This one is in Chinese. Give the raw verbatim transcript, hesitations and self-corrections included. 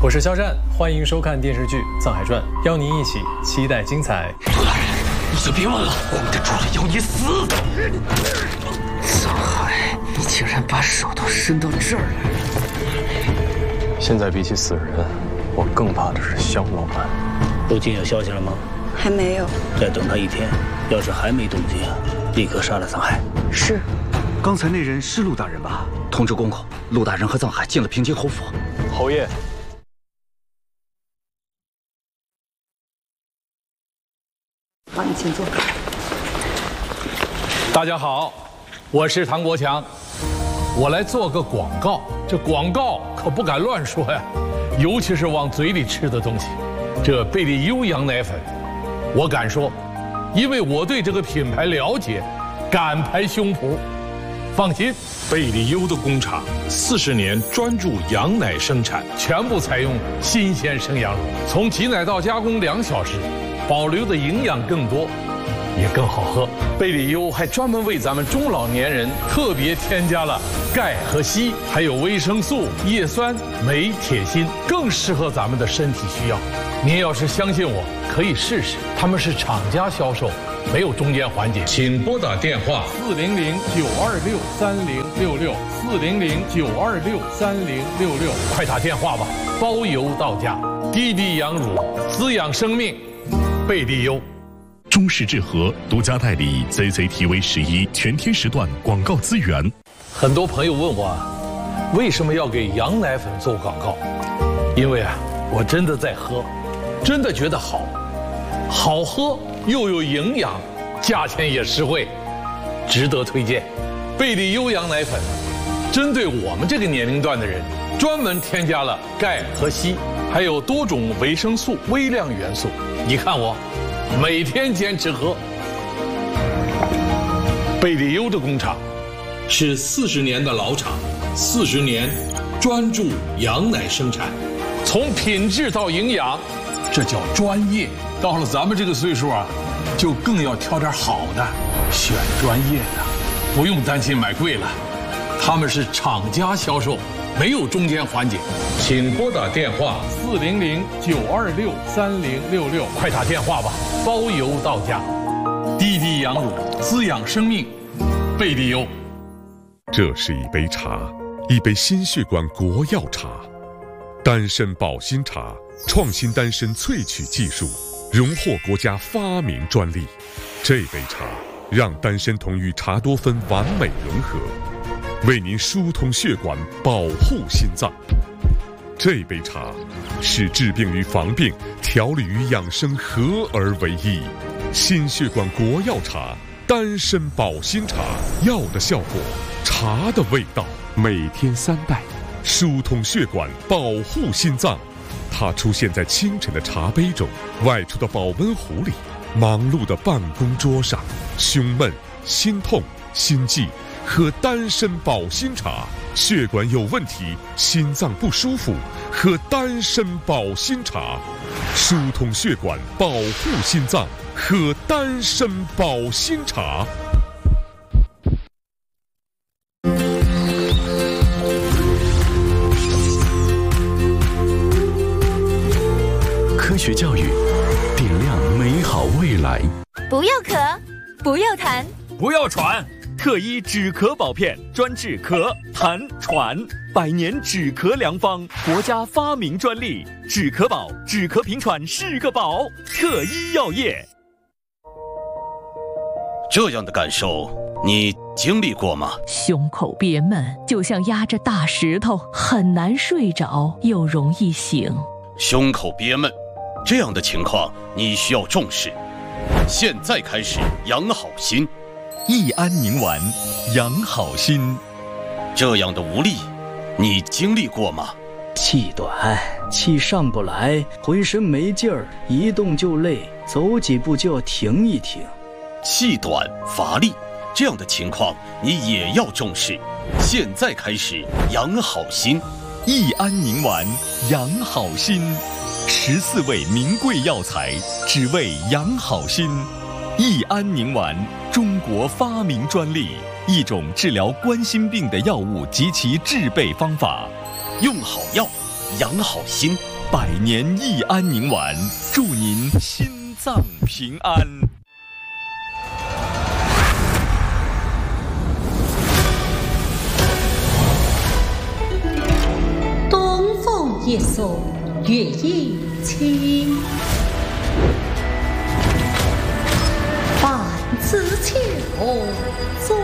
我是肖战，欢迎收看电视剧《藏海传》，邀您一起期待精彩。 陆大人，你就别问了，我们的主人要你死！ 藏海，你竟然把手都伸到这儿来！ 现在比起死人，我更怕的是香老板。 陆金有消息了吗？ 还没有。 再等他一天，要是还没动静，立刻杀了藏海。 是。 刚才那人是陆大人吧？通知公公，陆大人和藏海进了平津侯府。 侯爷。 好，你请坐。 大家好，我是唐国强，我来做个广告。这广告可不敢乱说呀，尤其是往嘴里吃的东西。这贝利优羊奶粉，我敢说，因为我对这个品牌了解，敢拍胸脯。放心，贝利优的工厂四十年专注羊奶生产，全部采用新鲜生羊乳，从挤奶到加工两小时。保留的营养更多，也更好喝。贝利优还专门为咱们中老年人特别添加了钙和硒，还有维生素、叶酸、镁、铁、锌，更适合咱们的身体需要。您要是相信我，可以试试。他们是厂家销售，没有中间环节。请拨打电话四零零九二六三零六六四零零九二六三零六六，快打电话吧，包邮到家。滴滴羊乳，滋养生命。贝利优， 中视智和独家代理 C C T V 十一全天时段广告资源。 很多朋友问我，为什么要给羊奶粉做广告？因为啊，我真的在喝，真的觉得好，好喝又有营养，价钱也实惠，值得推荐。贝利优羊奶粉，针对我们这个年龄段的人，专门添加了钙和硒，还有多种维生素、微量元素。你看我，每天坚持喝。贝利优的工厂是四十年的老厂，四十年专注羊奶生产，从品质到营养，这叫专业。到了咱们这个岁数啊，就更要挑点好的，选专业的，不用担心买贵了。他们是厂家销售，没有中间环节。请拨打电话四零零九二六三零六六，快打电话吧，包邮到家。滴滴羊乳，滋养生命，贝利优。 这是一杯茶，一杯心血管国药茶，丹参保心茶，创新丹参萃取技术，荣获国家发明专利。这杯茶让丹参酮与茶多酚完美融合，为您疏通血管，保护心脏。这杯茶是治病与防病、调理与养生合而为一。心血管国药茶，丹参保心茶，药的效果，茶的味道，每天三袋，疏通血管，保护心脏。它出现在清晨的茶杯中，外出的保温壶里，忙碌的办公桌上。胸闷、心痛、心悸，喝丹参保心茶。血管有问题，心脏不舒服，喝丹参保心茶。疏通血管，保护心脏，喝丹参保心茶。 科学教育，点亮美好未来。 不要咳，不要痰， 不要喘。特一止咳宝片专治咳、痰、喘，百年止咳良方，国家发明专利。止咳宝，止咳平喘是个宝。特一药业。 这样的感受，你经历过吗？ 胸口憋闷，就像压着大石头，很难睡着，又容易醒。 胸口憋闷，这样的情况你需要重视。现在开始养好心。 益安宁丸，养好心。 这样的无力，你经历过吗？ 气短，气上不来，浑身没劲儿，一动就累，走几步就要停一停。 气短乏力，这样的情况你也要重视。现在开始养好心。 益安宁丸，养好心。十四味名贵药材，只为养好心。益安宁丸，中国发明专利，一种治疗冠心病的药物及其制备方法。 用好药，养好心。 百年益安宁丸，祝您心脏平安。 东风一送，月影清。半自求，昨